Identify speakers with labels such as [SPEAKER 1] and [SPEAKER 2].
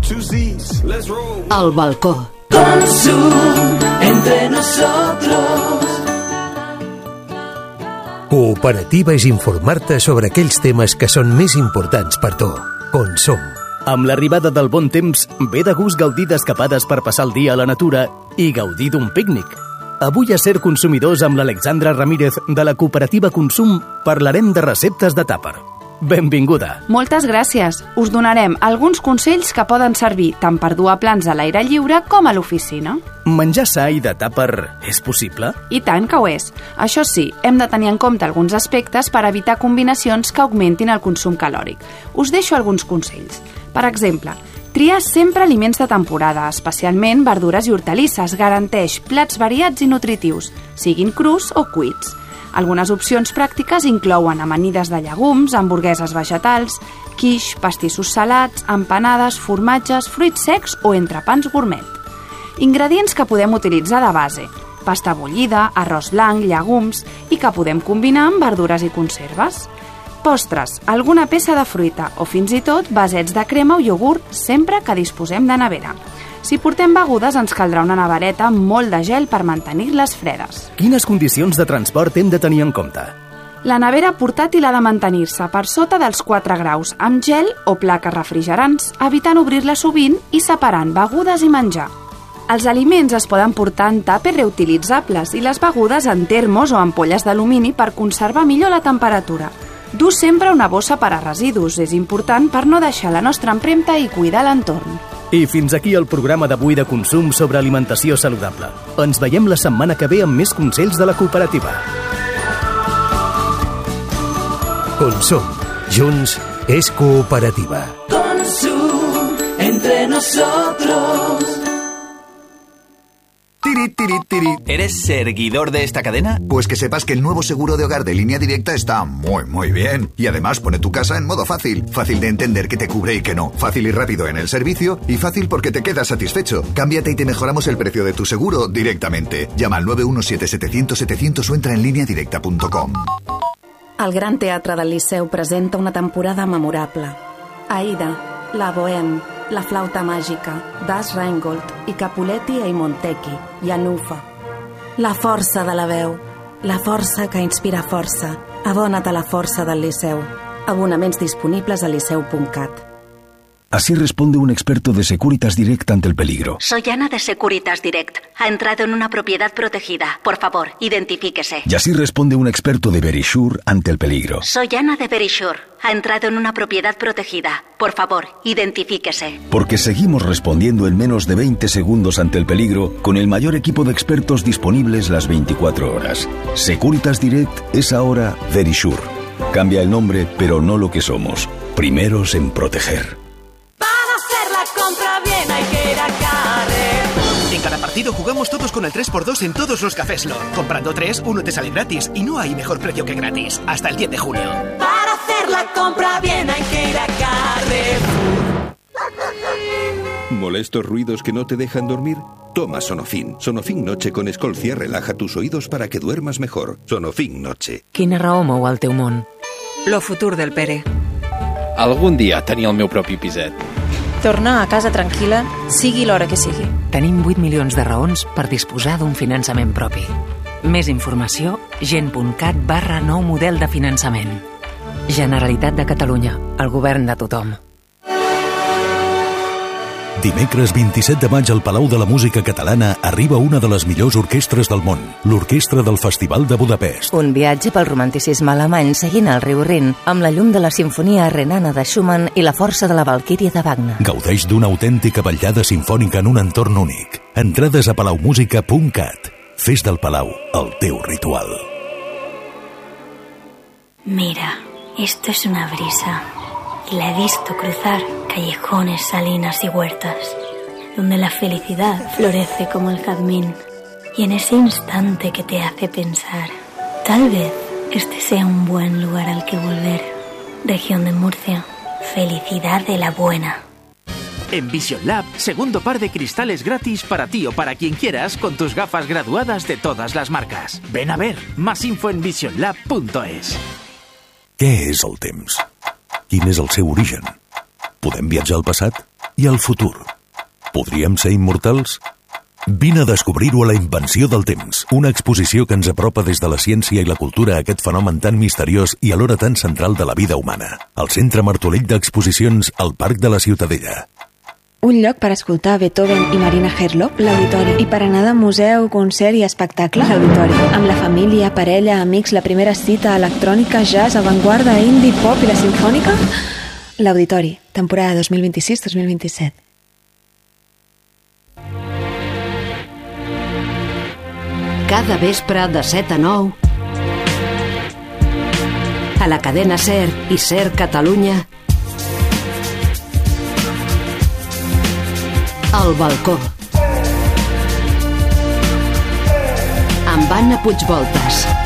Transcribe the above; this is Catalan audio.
[SPEAKER 1] Al balcó.
[SPEAKER 2] Consum entre nosotros.
[SPEAKER 3] Cooperativa és informar-te sobre aquells temes que són més importants per tu. Consum.
[SPEAKER 4] Amb l'arribada del bon temps, ve de gust gaudir d'escapades per passar el dia a la natura i gaudir d'un pícnic. Avui a Ser Consumidors amb l'Alexandra Ramírez de la Cooperativa Consum parlarem de receptes de tàper. Benvinguda.
[SPEAKER 5] Moltes gràcies. Us donarem alguns consells que poden servir tant per dur a plans a l'aire lliure com a l'oficina.
[SPEAKER 4] Menjar sa i de tàper és possible?
[SPEAKER 5] I tant que ho és. Això sí, hem de tenir en compte alguns aspectes per evitar combinacions que augmentin el consum calòric. Us deixo alguns consells. Per exemple, triar sempre aliments de temporada, especialment verdures i hortalisses, garanteix plats variats i nutritius, siguin crus o cuits. Algunes opcions pràctiques inclouen amanides de llegums, hamburgueses vegetals, quiche, pastissos salats, empanades, formatges, fruits secs o entrepans gourmet. Ingredients que podem utilitzar de base: pasta bullida, arròs blanc, llegums i que podem combinar amb verdures i conserves. Postres, alguna peça de fruita o fins i tot vasets de crema o iogurt sempre que disposem de nevera. Si portem begudes ens caldrà una nevereta amb molt de gel per mantenir-les fredes.
[SPEAKER 4] Quines condicions de transport hem de tenir en compte?
[SPEAKER 5] La nevera portàtil ha de mantenir-se per sota dels 4 graus amb gel o plaques refrigerants, evitant obrir-la sovint i separant begudes i menjar. Els aliments es poden portar en tàper reutilitzables i les begudes en termos o ampolles d'alumini per conservar millor la temperatura. Dur sempre una bossa per a residus és important per no deixar la nostra empremta i cuidar l'entorn.
[SPEAKER 4] I fins aquí el programa d'avui de consum sobre alimentació saludable. Ens veiem la setmana que ve amb més consells de la cooperativa.
[SPEAKER 3] Consum. Junts és cooperativa.
[SPEAKER 2] Consum entre nosotros.
[SPEAKER 6] Tiri, tiri, tiri.
[SPEAKER 7] ¿Eres seguidor de esta cadena?
[SPEAKER 6] Pues que sepas que el nuevo seguro de hogar de Línea Directa está muy bien. Y además pone tu casa en modo fácil. Fácil de entender qué te cubre y qué no. Fácil y rápido en el servicio. Y fácil porque te quedas satisfecho. Cámbiate y te mejoramos el precio de tu seguro directamente. Llama al 917-700-700 o entra en lineadirecta.com.
[SPEAKER 8] El Gran Teatre del Liceu presenta una temporada memorable. Aida, La Bohème, La Flauta Màgica, Das Rheingold i Capuletti e Montecchi, i Anufa. La força de la veu, la força que inspira força. Abona't a la força del Liceu. Abonaments disponibles a liceu.cat.
[SPEAKER 9] Así responde un experto de Securitas Direct ante el peligro.
[SPEAKER 10] Soy Ana de Securitas Direct. Ha entrado en una propiedad protegida. Por favor, identifíquese.
[SPEAKER 9] Y así responde un experto de Verisure ante el peligro.
[SPEAKER 10] Soy Ana de Verisure. Ha entrado en una propiedad protegida. Por favor, identifíquese.
[SPEAKER 9] Porque seguimos respondiendo en menos de 20 segundos ante el peligro con el mayor equipo de expertos disponibles las 24 horas. Securitas Direct es ahora Verisure. Cambia el nombre, pero no lo que somos. Primeros en proteger.
[SPEAKER 11] En cada partido jugamos todos con el 3x2 en todos los Cafés Lord. Comprando 3, uno te sale gratis y no hay mejor precio que gratis. Hasta el 10 de junio.
[SPEAKER 2] Para hacer la compra bien hay que ir a Carrefour.
[SPEAKER 12] ¿Molestos ruidos que no te dejan dormir? Toma Sonofin. Sonofin Noche con Escolcia relaja tus oïdos para que duermas mejor. Sonofin Noche.
[SPEAKER 13] Quina raó mou el teu món?
[SPEAKER 14] Lo futur del Pere.
[SPEAKER 15] Algun dia tenir el meu propi piset.
[SPEAKER 14] Tornar a casa tranquil·la, sigui l'hora que sigui.
[SPEAKER 13] Tenim 8 milions de raons per disposar d'un finançament propi. Més informació, gent.cat/nou model de finançament. Generalitat de Catalunya, el govern de tothom.
[SPEAKER 16] Dimecres 27 de maig al Palau de la Música Catalana arriba una de les millors orquestres del món, l'Orquestra del Festival de Budapest.
[SPEAKER 17] Un viatge pel romanticisme alemany seguint el riu Rin, amb la llum de la Simfonia Renana de Schumann i la força de la Valquíria de Wagner.
[SPEAKER 16] Gaudeix d'una autèntica vetllada sinfònica en un entorn únic. Entrades a palaumusica.cat. Fes del Palau el teu ritual.
[SPEAKER 18] Mira, esto es una brisa. Y la he visto cruzar callejones, salinas y huertas, donde la felicidad florece como el jazmín. Y en ese instante que te hace pensar, tal vez este sea un buen lugar al que volver. Región de Murcia, felicidad de la buena.
[SPEAKER 19] En Vision Lab, segundo par de cristales gratis para ti o para quien quieras con tus gafas graduadas de todas las marcas. Ven a ver, más info en visionlab.es.
[SPEAKER 16] Què és el temps? Quin és el seu origen? Podem viatjar al passat? I el futur? Podríem ser immortals? Vine a descobrir-ho a La invenció del temps, una exposició que ens apropa des de la ciència i la cultura a aquest fenomen tan misteriós i alhora tan central de la vida humana. Al Centre Martorell d'Exposicions, al Parc de la Ciutadella.
[SPEAKER 1] Un lloc per escoltar Beethoven i Marina Herlop, l'Auditori. I per anar de museu, concert i espectacle, l'Auditori. Amb la família, parella, amics, la primera cita, electrònica, jazz, avantguarda, indie, pop i la simfònica... L'Auditori, temporada 2026-2027.
[SPEAKER 20] Cada vespre de 7 a 9 a la cadena SER i SER Catalunya El balcó amb Anna Puigvoltas.